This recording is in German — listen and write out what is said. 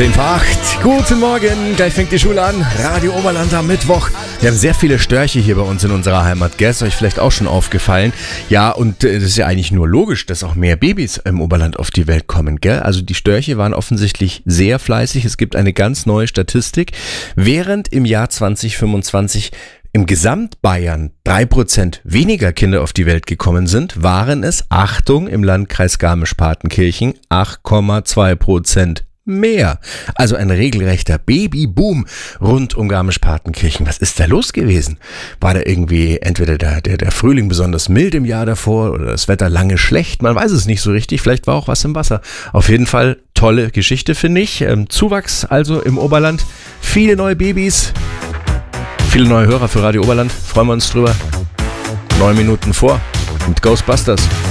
10 vor 8. Guten Morgen, gleich fängt die Schule an. Radio Oberland am Mittwoch. Wir haben sehr viele Störche hier bei uns in unserer Heimat, gell? Ist euch vielleicht auch schon aufgefallen. Ja, und das ist ja eigentlich nur logisch, dass auch mehr Babys im Oberland auf die Welt kommen, gell? Also die Störche waren offensichtlich sehr fleißig. Es gibt eine ganz neue Statistik. Während im Jahr 2025 im Gesamtbayern 3% weniger Kinder auf die Welt gekommen sind, waren es, Achtung, im Landkreis Garmisch-Partenkirchen 8,2% mehr. Also ein regelrechter Babyboom rund um Garmisch-Partenkirchen. Was ist da los gewesen? War da irgendwie entweder der Frühling besonders mild im Jahr davor oder das Wetter lange schlecht? Man weiß es nicht so richtig. Vielleicht war auch was im Wasser. Auf jeden Fall tolle Geschichte, finde ich. Zuwachs also im Oberland. Viele neue Babys. Viele neue Hörer für Radio Oberland. Freuen wir uns drüber. 9 Minuten vor mit Ghostbusters.